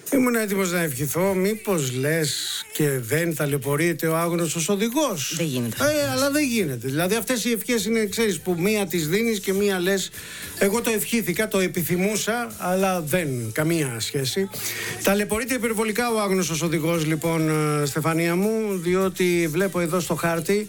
Ήμουν έτοιμος να ευχηθώ, μήπως λες και δεν ταλαιπωρείται ο άγνωστος οδηγός. Δεν γίνεται. Αλλά δεν γίνεται. Δηλαδή αυτές οι ευχές είναι, ξέρεις, που μία τις δίνεις και μία λες. Εγώ το ευχήθηκα, το επιθυμούσα, αλλά δεν, καμία σχέση. Ταλαιπωρείται υπερβολικά ο άγνωστος οδηγός, λοιπόν, Στεφανία μου, διότι βλέπω εδώ στο χάρτη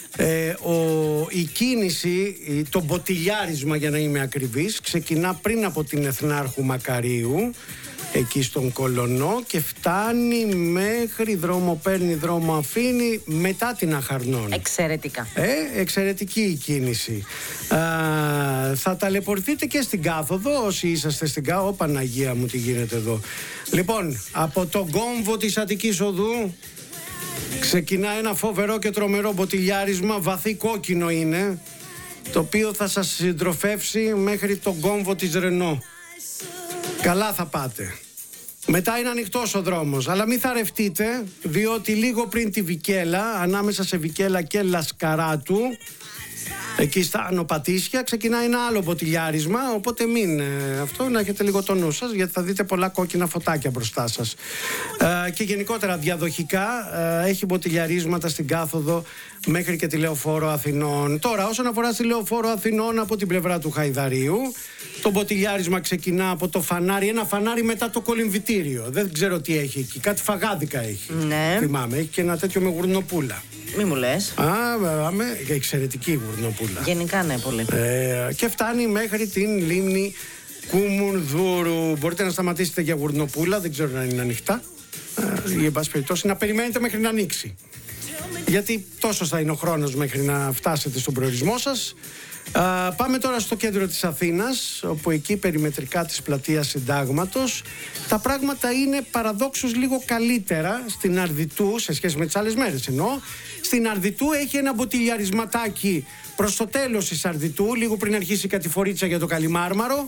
η κίνηση, το μποτιλιάρισμα, για να είμαι ακριβής, ξεκινά πριν από την Εθνάρχου Μακαρίου, εκεί στον Κολονό, και φτάνει μέχρι δρόμο, παίρνει δρόμο, αφήνει, μετά την Αχαρνών. Εξαιρετικά. Εξαιρετική η κίνηση. Θα ταλαιπωρηθείτε και στην κάθοδο όσοι είσαστε στην κάθοδο. Παναγία μου, τι γίνεται εδώ. Λοιπόν, από τον κόμβο της Αττικής Οδού ξεκινά ένα φοβερό και τρομερό μποτιλιάρισμα, βαθύ κόκκινο είναι, το οποίο θα σας συντροφεύσει μέχρι τον κόμβο της Ρενό. Καλά θα πάτε. Μετά είναι ανοιχτός ο δρόμος, αλλά μην θαρευτείτε, διότι λίγο πριν τη Βικέλα, ανάμεσα σε Βικέλα και Λασκαράτου, εκεί στα Ανοπατήσια, ξεκινάει ένα άλλο μποτιλιάρισμα, οπότε μην αυτό, να έχετε λίγο το νου σας, γιατί θα δείτε πολλά κόκκινα φωτάκια μπροστά σας. Και γενικότερα διαδοχικά έχει μποτιλιαρίσματα στην κάθοδο μέχρι και τη Λεωφόρο Αθηνών. Τώρα, όσον αφορά στη Λεωφόρο Αθηνών από την πλευρά του Χαϊδαρίου, το μποτιλιάρισμα ξεκινά από το φανάρι, ένα φανάρι μετά το κολυμβητήριο. Δεν ξέρω τι έχει εκεί, κάτι φαγάδικα έχει. Ναι. Θυμάμαι, έχει και ένα τέτοιο με γουρνοπούλα. Μη μου λες. Εξαιρετική γουρνοπούλα. Γενικά ναι, πολύ. Και φτάνει μέχρι την λίμνη Κουμουνδούρου. Μπορείτε να σταματήσετε για γουρνοπούλα, δεν ξέρω αν είναι ανοιχτά. Ή εν πάση περιπτώσει να περιμένετε μέχρι να ανοίξει. Γιατί τόσο θα είναι ο χρόνος μέχρι να φτάσετε στον προορισμό σας. Πάμε τώρα στο κέντρο της Αθήνας, όπου εκεί περιμετρικά της πλατείας Συντάγματος τα πράγματα είναι παραδόξως λίγο καλύτερα. Στην Αρδιτού, σε σχέση με τις άλλες μέρες εννοώ, στην Αρδιτού έχει ένα μποτιλιαρισματάκι προς το τέλος της Αρδιτού, λίγο πριν αρχίσει η κατηφορίτσα για το Καλιμάρμαρο.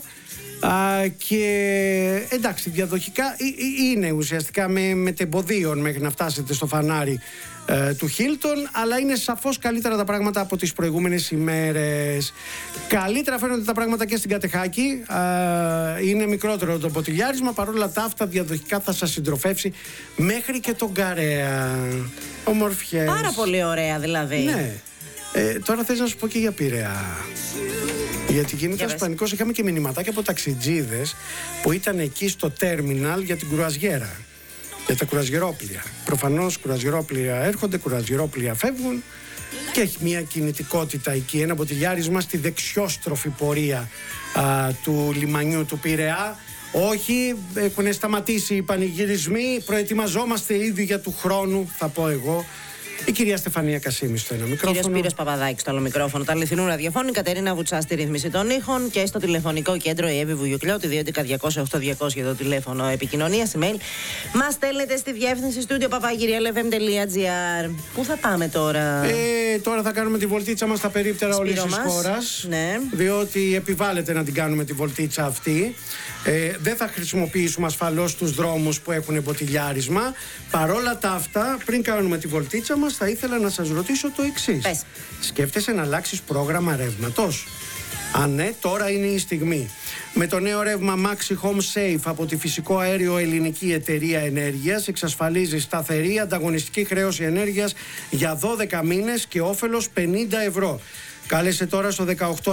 Και εντάξει, διαδοχικά είναι ουσιαστικά με τεμποδίων μέχρι να φτάσετε στο φανάρι του Χίλτον, αλλά είναι σαφώς καλύτερα τα πράγματα από τις προηγούμενες ημέρες. Καλύτερα φαίνονται τα πράγματα και στην Κατεχάκη. Είναι μικρότερο το μποτιλιάρισμα, παρόλα τα αυτά διαδοχικά θα σας συντροφεύσει μέχρι και τον Καρέα. Ομορφιές. Πάρα πολύ ωραία δηλαδή. Ναι. Τώρα θες να σου πω και για Πειραιά. Γιατί γίνεται ένας πανικός. Είχαμε και μηνυματάκια από ταξιτζίδες που ήταν εκεί στο τέρμιναλ για την κουραζιέρα, για τα κουραζιερόπλια. Προφανώς κουραζιερόπλια έρχονται, κουραζιερόπλια φεύγουν και έχει μια κινητικότητα εκεί, ένα μποτιλιάρισμα στη δεξιόστροφη πορεία του λιμανιού του Πειραιά. Όχι, έχουν σταματήσει οι πανηγυρισμοί, προετοιμαζόμαστε ήδη για του χρόνου, θα πω εγώ. Η κυρία Στεφανία Κασίμη στο ένα μικρόφωνο. Κύριος Σπύρος Παπαδάκης στο άλλο μικρόφωνο. Τα αληθινού ραδιοφώνου. Η Κατερίνα Βουτσά στη ρύθμιση των ήχων. Και στο τηλεφωνικό κέντρο η Εύη Βουγιουκλιώτη, 211-200-8200 για το τηλέφωνο επικοινωνίας. Email. Μας στέλνετε στη διεύθυνση studio@lfm.gr. Πού θα πάμε τώρα? Τώρα θα κάνουμε τη βολτίτσα μας στα περίπτερα όλης της χώρας. Ναι. Διότι επιβάλλεται να την κάνουμε τη βολτίτσα αυτή. Δεν θα χρησιμοποιήσουμε ασφαλώς τους δρόμους που έχουν μποτιλιάρισμα. Παρόλα τα αυτά, πριν κάνουμε τη βολτίτσα μας, θα ήθελα να σας ρωτήσω το εξής. Πες. Σκέφτεσαι να αλλάξεις πρόγραμμα ρεύματος? Αν ναι, τώρα είναι η στιγμή. Με το νέο ρεύμα Maxi Home Safe από τη Φυσικό Αέριο Ελληνική Εταιρεία Ενέργειας εξασφαλίζει σταθερή ανταγωνιστική χρέωση ενέργειας για 12 μήνες και όφελος 50 ευρώ. Κάλεσε τώρα στο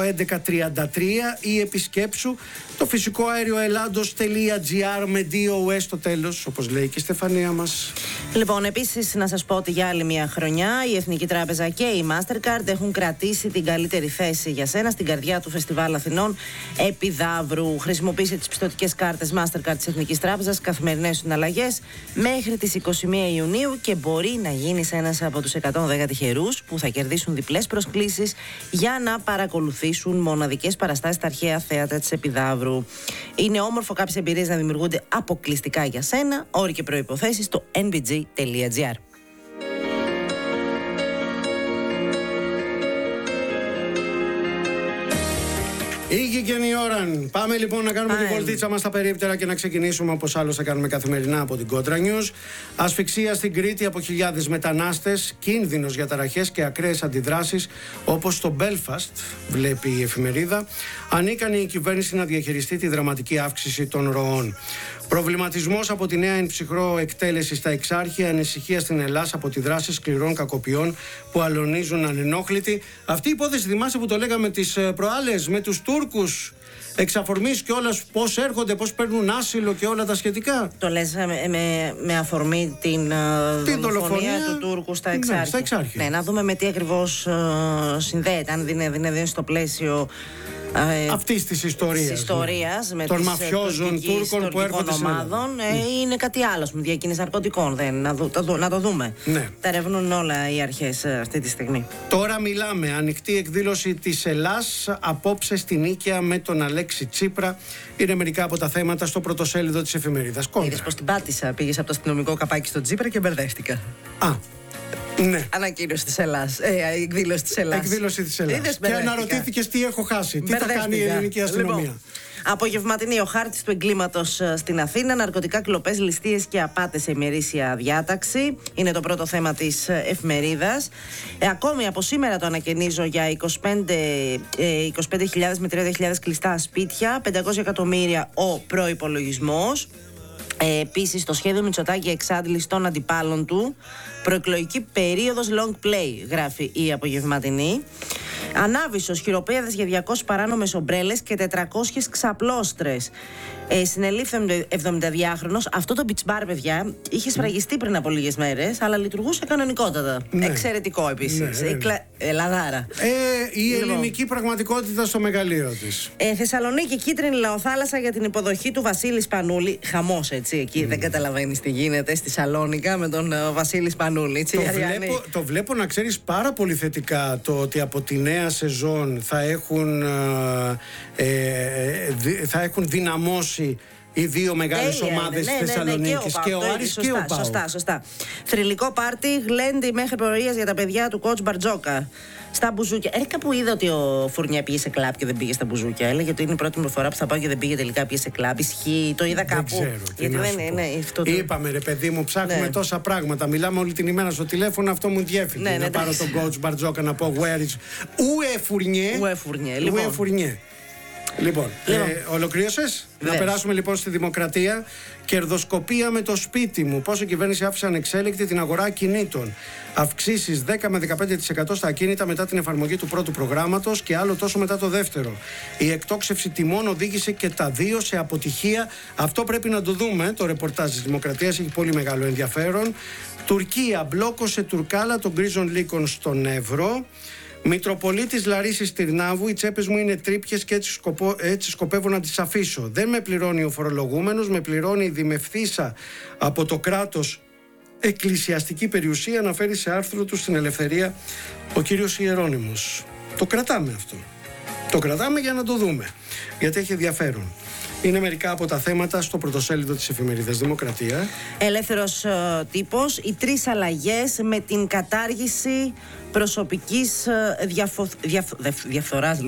181133 ή επισκέψου το φυσικοαέρioελλάντος.gr με DOS στο τέλος, όπως λέει και η Στεφανία μας. Λοιπόν, επίσης να σας πω ότι για άλλη μια χρονιά η Εθνική Τράπεζα και η Mastercard έχουν κρατήσει την καλύτερη θέση για σένα στην καρδιά του Φεστιβάλ Αθηνών Επιδαύρου. Χρησιμοποίησε τις πιστωτικές κάρτες Mastercard της Εθνικής Τράπεζας, καθημερινές συναλλαγές μέχρι τις 21 Ιουνίου και μπορεί να γίνεις ένας από τους 110 τυχερούς που θα κερδίσουν διπλές προσκλήσεις για να παρακολουθήσουν μοναδικές παραστάσεις στα αρχαία θέατρα της Επιδαύρου. Είναι όμορφο κάποιες εμπειρίες να δημιουργούνται αποκλειστικά για σένα. Όροι και προϋποθέσεις στο nbg.gr. Ήγηκε η ώρα. Πάμε λοιπόν να κάνουμε την βολτίτσα μας στα περίπτερα και να ξεκινήσουμε όπως άλλως θα κάνουμε καθημερινά από την Κόντρα News. Ασφυξία στην Κρήτη από χιλιάδες μετανάστες, κίνδυνος για ταραχές και ακραίες αντιδράσεις όπως στο Μπέλφαστ, βλέπει η εφημερίδα. Ανίκανη η κυβέρνηση να διαχειριστεί τη δραματική αύξηση των ροών. Προβληματισμός από τη νέα εν ψυχρό εκτέλεση στα Εξάρχεια, ανησυχία στην Ελλάδα από τη δράση σκληρών κακοποιών που αλωνίζουν ανενόχλητοι. Αυτή η υπόθεση, θυμάσαι που το λέγαμε τις προάλλες με τους Τούρκους εξαφορμής και όλα, πώς έρχονται, πώς παίρνουν άσυλο και όλα τα σχετικά. Το λες με αφορμή την δολοφονία του Τούρκου στα Εξάρχεια. Ναι, στα Εξάρχεια. Ναι, να δούμε με τι ακριβώς συνδέεται, αν είναι στο πλαίσιο αυτής της ιστορίας με των μαφιόζων Τούρκων που έρχονται ομάδων είναι κάτι άλλο, με διακίνηση ναρκωτικών. Να το δούμε. Ναι. Τα ερευνούν όλα οι αρχές αυτή τη στιγμή. Τώρα μιλάμε. Ανοιχτή εκδήλωση της Ελλάς απόψε στην Νίκαια με τον Αλέξη Τσίπρα. Είναι μερικά από τα θέματα στο πρωτοσέλιδο της εφημερίδας Κόντρα. Είδες πως την πάτησα, πήγες από το αστυνομικό καπάκι στον Τσίπρα και μπερδεύτηκα. Ναι. Ανακοίνωση της Ελλάς. Εκδήλωση της Ελλάς. Εκδήλωση της Ελλάς. Και αναρωτήθηκες τι έχω χάσει. Τι θα κάνει η ελληνική αστυνομία. Λοιπόν, απογευματινή ο χάρτης του εγκλήματος στην Αθήνα. Ναρκωτικά, κλοπές, ληστείες και απάτες σε ημερήσια διάταξη. Είναι το πρώτο θέμα της εφημερίδας. Ακόμη από σήμερα το ανακαινίζω για 25.000 με 30.000 κλειστά σπίτια. 500 εκατομμύρια ο προϋπολογισμός. Επίσης, το σχέδιο Μητσοτάκη εξάντληση των αντιπάλων του. Προεκλογική περίοδος long play, γράφει η απογευματινή. Ανάβησος, χειροπέδες για 200 παράνομες ομπρέλες και 400 ξαπλώστρες. Συνελήφθη 72χρονος. Αυτό το beach bar, παιδιά, είχε σφραγιστεί πριν από λίγες μέρες, αλλά λειτουργούσε κανονικότατα. Ναι. Εξαιρετικό επίσης. Λαδάρα. Η ελληνική πραγματικότητα στο μεγαλείο της. Θεσσαλονίκη, κίτρινη λαοθάλασσα για την υποδοχή του Βασίλη Σπανούλη. Χαμός, έτσι, εκεί. Δεν καταλαβαίνεις τι γίνεται στη Σαλόνικα με τον Βασίλη Σπανούλη. Έτσι, το βλέπω να ξέρεις πάρα πολύ θετικά το ότι από τη νέα σεζόν θα έχουν δυναμώσει οι δύο μεγάλες ομάδες της Θεσσαλονίκης, και ο Άρης και ο ΠΑΟΚ. Σωστά. Θρυλικό πάρτι, γλέντι μέχρι προορίας για τα παιδιά του coach Μπαρτζόκα. Στα μπουζούκια. Κάπου είδα ότι ο Φουρνιά πήγε σε κλαμπ και δεν πήγε στα μπουζούκια. Έλεγε ότι είναι η πρώτη φορά που θα πάω και δεν πήγε τελικά, πήγε σε κλαμπ. Ισχύει, το είδα κάπου. Δεν ξέρω. Γιατί είπαμε, ρε παιδί μου, ψάχνουμε τόσα πράγματα. Μιλάμε όλη την ημέρα στο τηλέφωνο, αυτό μου διέφυγε. Να πάρω τον coach Μπαρτζόκα να πω where is. Ουε Φουρνιέ. Λοιπόν, ολοκλήρωσες? Να περάσουμε λοιπόν στη Δημοκρατία. Κερδοσκοπία με το σπίτι μου. Πώς η κυβέρνηση άφησε ανεξέλεκτη την αγορά ακινήτων. Αυξήσεις 10 με 15% στα ακίνητα μετά την εφαρμογή του πρώτου προγράμματος και άλλο τόσο μετά το δεύτερο. Η εκτόξευση τιμών οδήγησε και τα δύο σε αποτυχία. Αυτό πρέπει να το δούμε. Το ρεπορτάζ της Δημοκρατίας έχει πολύ μεγάλο ενδιαφέρον. Τουρκία μπλόκωσε Τουρκάλα των γκρίζων λύκων στον Εύρο. Μητροπολίτης Λαρίσης Τυρνάβου, οι τσέπες μου είναι τρύπιες και έτσι σκοπεύω να τις αφήσω. Δεν με πληρώνει ο φορολογούμενος, με πληρώνει η δημευθύσα από το κράτος εκκλησιαστική περιουσία, αναφέρει σε άρθρο του στην Ελευθερία ο κύριος Ιερώνυμος. Το κρατάμε αυτό. Το κρατάμε για να το δούμε, γιατί έχει ενδιαφέρον. Είναι μερικά από τα θέματα στο πρωτοσέλιδο της εφημερίδας Δημοκρατία. Ελεύθερος τύπος, οι 3 αλλαγές με την κατάργηση προσωπικής διαφθοράς.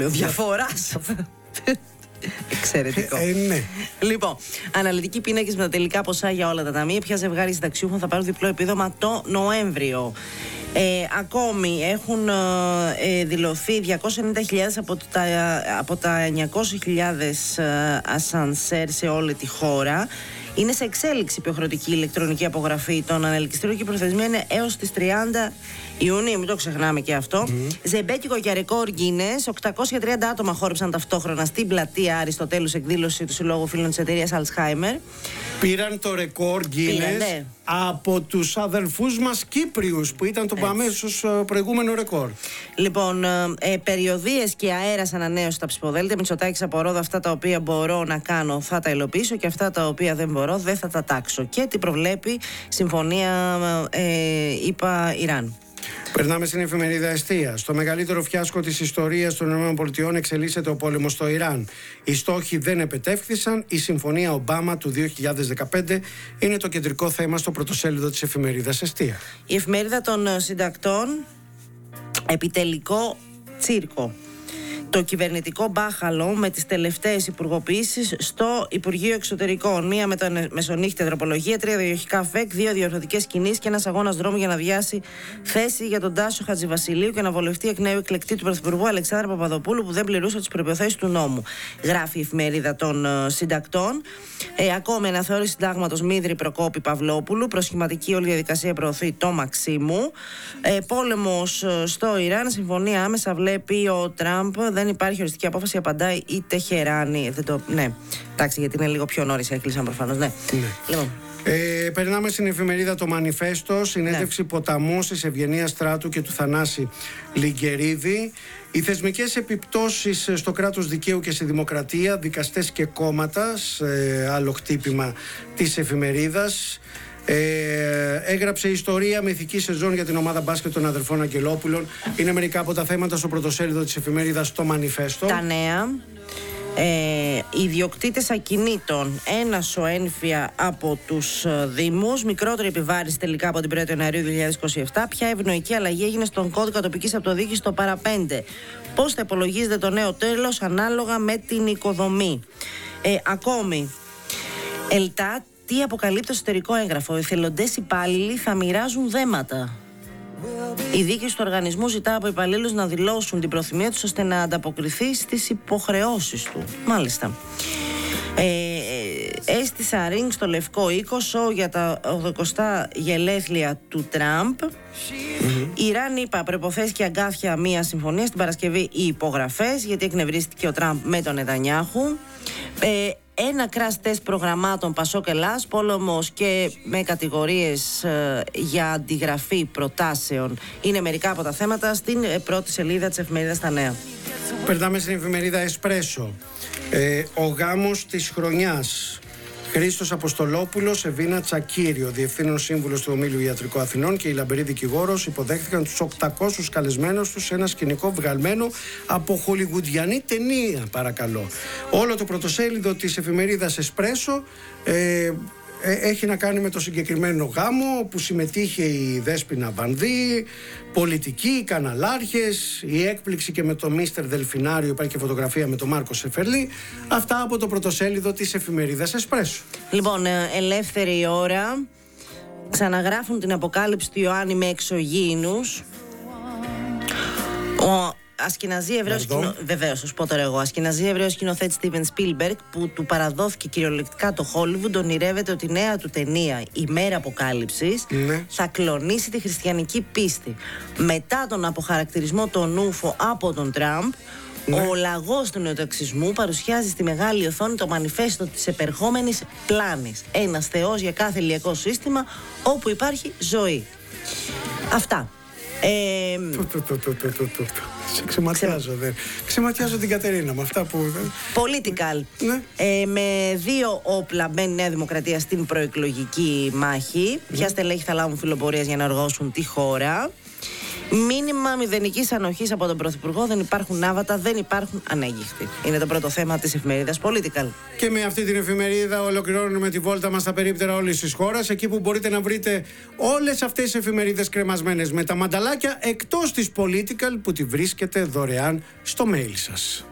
Εξαιρετικό. Ναι. Λοιπόν, αναλυτικοί πίνακες με τα τελικά ποσά για όλα τα ταμεία. Ποια ζευγάρι συνταξιούχων θα πάρουν διπλό επίδομα το Νοέμβριο. Ακόμη έχουν δηλωθεί 290.000 από τα 900.000 ασανσέρ σε όλη τη χώρα. Είναι σε εξέλιξη η υποχρεωτική ηλεκτρονική απογραφή των ανελκυστήριων και η προθεσμία είναι έως τις 30 Ιουνίου, μην το ξεχνάμε και αυτό. Ζεμπέκικο για ρεκόρ Guinness. 830 άτομα χόρεψαν ταυτόχρονα στην πλατεία Άρη στο τέλος εκδήλωση του Συλλόγου Φίλων της εταιρείας Alzheimer. Πήραν το ρεκόρ Guinness από τους αδελφούς μας Κύπριους που ήταν το αμέσως προηγούμενο ρεκόρ. Λοιπόν, περιοδίες και αέρας ανανέωση στα ψηφοδέλτια. Μητσοτάκης απορρόδω, αυτά τα οποία μπορώ να κάνω θα τα υλοποιήσω και αυτά τα οποία δεν μπορώ δεν θα τα τάξω. Και τι προβλέπει συμφωνία ΗΠΑ Ιράν. Περνάμε στην εφημερίδα Εστία. Στο μεγαλύτερο φιάσκο της ιστορίας των ΗΠΑ εξελίσσεται ο πόλεμος στο Ιράν. Οι στόχοι δεν επετεύχθησαν. Η συμφωνία Ομπάμα του 2015 είναι το κεντρικό θέμα στο πρωτοσέλιδο της εφημερίδας Εστία. Η εφημερίδα των συντακτών, επιτελικό τσίρκο. το κυβερνητικό μπάχαλο με τις τελευταίες υπουργοποιήσεις στο Υπουργείο Εξωτερικών. Μία με τα μεσονύχτια τροπολογία, 3 διοχικά ΦΕΚ, 2 διορθωτικές κινήσεις και ένας αγώνας δρόμου για να διάσει θέση για τον Τάσο Χατζηβασιλείου και να βολευτεί εκ νέου εκλεκτή του Πρωθυπουργού Αλεξάνδρα Παπαδοπούλου, που δεν πληρούσε τις προϋποθέσεις του νόμου. Γράφει η εφημερίδα των συντακτών. Ακόμη αναθεώρηση συντάγματος Μίδρη Προκόπη Παυλόπουλου. Προσχηματική όλη διαδικασία προωθεί το Μαξίμου. Πόλεμος στο Ιράν. Συμφωνία άμεσα βλέπει ο Τραμπ. Δεν υπάρχει οριστική απόφαση, απαντάει η Τεχεράνη. Ναι, εντάξει, γιατί είναι λίγο πιο νωρίς, έκλεισαν προφανώς. Ναι. Λοιπόν. Περνάμε στην εφημερίδα Το Μανιφέστο. Συνέντευξη ποταμού της Ευγενίας Στράτου και του Θανάση Λιγκερίδη. Οι θεσμικές επιπτώσεις στο κράτος δικαίου και στη δημοκρατία, δικαστές και κόμματα, άλλο χτύπημα της εφημερίδας. Έγραψε ιστορία με ηθική σεζόν για την ομάδα μπάσκετ των αδερφών Αγγελόπουλων. Είναι μερικά από τα θέματα στο πρωτοσέλιδο της εφημερίδας Το Μανιφέστο. Τα νέα. Οι ιδιοκτήτες ακινήτων ένασο ένφια από τους Δήμους, μικρότερη επιβάρηση τελικά από την 1η Ιανουαρίου 2027. Ποια ευνοϊκή αλλαγή έγινε στον κώδικα τοπικής αυτοδιοίκησης στο παραπέντε. Πώς θα υπολογίζεται το νέο τέλος ανάλογα με την οικοδομή. Ακόμη, ΕΛΤΑ, τι αποκαλύπτει το εσωτερικό έγγραφο. Οι εθελοντές υπάλληλοι θα μοιράζουν δέματα. Η διοίκηση του οργανισμού ζητά από υπαλλήλους να δηλώσουν την προθυμία τους ώστε να ανταποκριθεί στις υποχρεώσεις του. Μάλιστα. Έστησα ring στο Λευκό Οίκο, σοου για τα 80 γελέθλια του Τραμπ. Ιράν, είπα, προϋποθέσεις και αγκάθια μία συμφωνία. Στην Παρασκευή οι υπογραφές, γιατί εκνευρίστηκε ο Τραμπ με τον Νετανιάχου. Ένα crash test προγραμμάτων Πασόκ Ελλάς, πόλεμος και με κατηγορίες για αντιγραφή προτάσεων είναι μερικά από τα θέματα στην πρώτη σελίδα της εφημερίδας Τα Νέα. Περνάμε στην εφημερίδα Εσπρέσο. Ο γάμος της χρονιάς. Χρήστος Αποστολόπουλος, Εβίνα Τσακύριο, διευθύνων σύμβουλος του Ομίλου Ιατρικού Αθηνών, και η λαμπερή δικηγόρος υποδέχθηκαν τους 800 καλεσμένους τους σε ένα σκηνικό βγαλμένο από χολιγουντιανή ταινία, παρακαλώ. Όλο το πρωτοσέλιδο της εφημερίδας Εσπρέσο έχει να κάνει με το συγκεκριμένο γάμο που συμμετείχε η Δέσποινα Βανδύ, πολιτικοί, καναλάρχες, η έκπληξη και με το Μίστερ Δελφινάριο, υπάρχει και φωτογραφία με τον Μάρκο Σεφερλή. Αυτά από το πρωτοσέλιδο της εφημερίδας Εσπρέσο. Λοιπόν, ελεύθερη ώρα. Ξαναγράφουν την αποκάλυψη του Ιωάννη με εξωγήινους. Ασκηναζή Εβραίος Ασκηναζή Εβραίος σκηνοθέτη Στίβεν Σπίλμπεργκ, που του παραδόθηκε κυριολεκτικά το Χόλιβουντ, ονειρεύεται ότι η νέα του ταινία, Η Μέρα Αποκάλυψης, θα κλονίσει τη χριστιανική πίστη. Μετά τον αποχαρακτηρισμό των ούφο από τον Τραμπ, ο λαγός του νεοταξισμού παρουσιάζει στη μεγάλη οθόνη το μανιφέστο της επερχόμενης πλάνης. Ένας θεός για κάθε ηλιακό σύστημα όπου υπάρχει ζωή. Αυτά. Ξεματιάζω την Κατερίνα με αυτά που... Political. Με 2 όπλα μπαίνει η Νέα Δημοκρατία στην προεκλογική μάχη. Ποια στελέχη θα λάβουν φιλοπορίες για να οργώσουν τη χώρα. Μήνυμα μηδενικής ανοχής από τον Πρωθυπουργό. Δεν υπάρχουν άβατα, δεν υπάρχουν ανέγγιχτοι. Είναι το πρώτο θέμα της εφημερίδας Political. Και με αυτή την εφημερίδα ολοκληρώνουμε τη βόλτα μας στα περίπτερα όλης της χώρας. Εκεί που μπορείτε να βρείτε όλες αυτές τις εφημερίδες κρεμασμένες με τα μανταλάκια, εκτός της Political που τη βρίσκετε δωρεάν στο mail σας.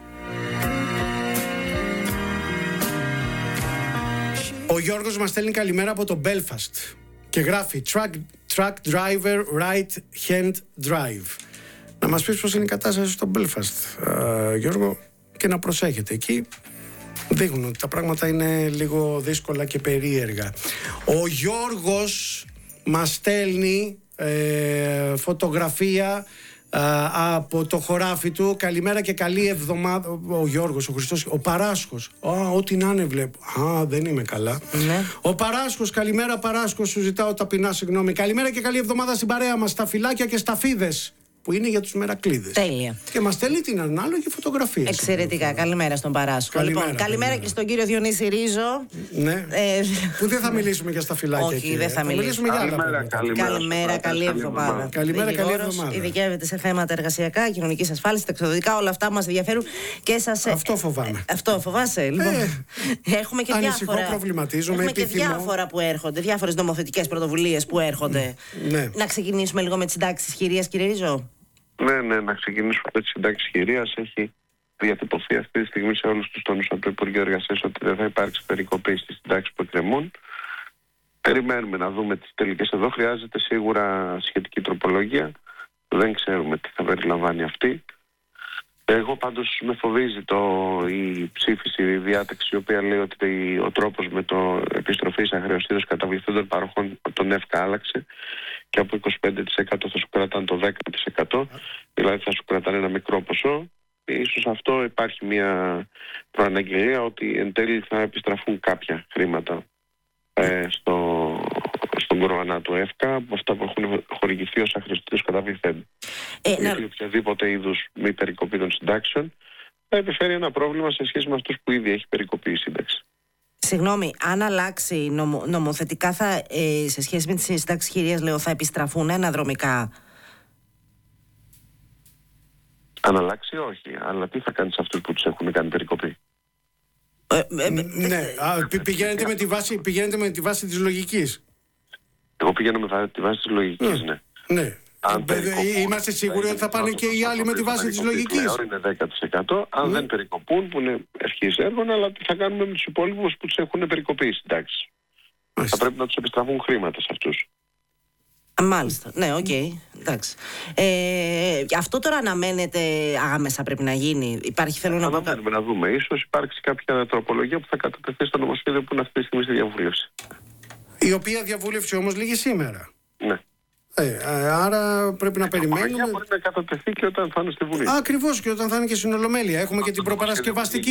Ο Γιώργος μας στέλνει καλημέρα από το Belfast και γράφει truck driver right hand drive. Να μας πεις πώς είναι η κατάσταση στο Belfast, Γιώργο, και να προσέχετε. Εκεί δείχνουν ότι τα πράγματα είναι λίγο δύσκολα και περίεργα. Ο Γιώργος μας στέλνει φωτογραφία από το χωράφι του. Καλημέρα και καλή εβδομάδα. Ο Γιώργος, ο Χριστός, ο Παράσχος. Ό,τι να είναι βλέπω. Δεν είμαι καλά. Ο Παράσχος, καλημέρα Παράσχος, σου ζητάω ταπεινά συγγνώμη. Καλημέρα και καλή εβδομάδα στην παρέα μας, στα φυλάκια και στα φίδες, που είναι για τους μερακλείδες. Τέλεια. Και μας στέλνει την ανάλογη φωτογραφία. Εξαιρετικά. Καλημέρα στον Παράσχο. Καλημέρα και στον κύριο Διονύση Ρίζο. Ναι. Που δεν θα μιλήσουμε για στα φυλάκια. Όχι, δεν θα μιλήσουμε για άλλα. Καλημέρα, καλή εβδομάδα. Καλημέρα, καλή εβδομάδα. Ειδικεύεται σε θέματα εργασιακά, κοινωνικής ασφάλισης, ταξιδιωτικά, όλα αυτά μας ενδιαφέρουν και σας. Αυτό φοβάμαι. Αυτό φοβάσαι, λοιπόν. Έχουμε και διάφορα. Προβληματίζουμε. Έχουμε και διάφορα που έρχονται, διάφορες νομοθετικές πρωτοβουλίες που έρχονται. Να ξεκινήσουμε λίγο με τις συντάξεις χειρίας, κύριε Ρίζο. Ναι, να ξεκινήσουμε με τις συντάξεις χειρίας. Έχει διατυπωθεί αυτή τη στιγμή σε όλους τους τόνους από το Υπουργείο Εργασίας ότι δεν θα υπάρξει περικοπή στις συντάξεις που εκκρεμούν. Περιμένουμε να δούμε τις τελικές. Εδώ χρειάζεται σίγουρα σχετική τροπολογία. Δεν ξέρουμε τι θα περιλαμβάνει αυτή. Εγώ πάντως με φοβίζει η ψήφιση, η διάταξη η οποία λέει ότι ο τρόπος με το επιστροφής αχρεωστήτως καταβληθέντων παροχών τον ΕΦΚΑ άλλαξε και από 25% θα σου κρατάνε το 10%, δηλαδή θα σου κρατάνε ένα μικρό ποσό. Ίσως αυτό υπάρχει μια προαναγγελία ότι εν τέλει θα επιστραφούν κάποια χρήματα στον κοροανά του ΕΦΚΑ από αυτά που έχουν χορηγηθεί ως αχρεωστήτως καταβληθέντων. Γιατί οποιαδήποτε είδους μη περικοπή των συντάξεων θα επιφέρει ένα πρόβλημα σε σχέση με αυτούς που ήδη έχει περικοπεί η σύνταξη. Συγγνώμη, αν αλλάξει νομοθετικά σε σχέση με τις συντάξεις κυρίας Λεώ θα επιστραφούν αναδρομικά? Αν αλλάξει όχι, αλλά τι θα κάνει σε αυτούς που τους έχουν κάνει περικοπή? Ναι, πηγαίνετε με τη βάση της λογικής. Εγώ πηγαίνω με τη βάση της λογικής, ναι. Ναι. Είμαστε σίγουροι ότι θα πάνε και οι άλλοι με τη βάση της λογικής? Είναι 10%. Αν δεν περικοπούν, που είναι ευχής έργων, αλλά τι θα κάνουμε με τους υπόλοιπους που τους έχουν περικοπεί οι συντάξεις? Θα πρέπει να τους επιστραφούν χρήματα σε αυτούς. Μάλιστα, ναι, οκ, εντάξει. Αυτό τώρα αναμένεται άμεσα, πρέπει να γίνει? Αναμένουμε να δούμε. Ίσως υπάρξει κάποια τροπολογία που θα κατατεθεί στο νομοσχέδιο που είναι αυτή τη στιγμή στη διαβούλευση. Η οποία διαβούλευση όμως λήγει σήμερα. Ναι. Άρα πρέπει να περιμένουμε. Μπορεί να κατατεθεί και όταν θα είναι στη Βουλή. Ακριβώς, και όταν θα είναι και στην Ολομέλεια. Έχουμε και την προπαρασκευαστική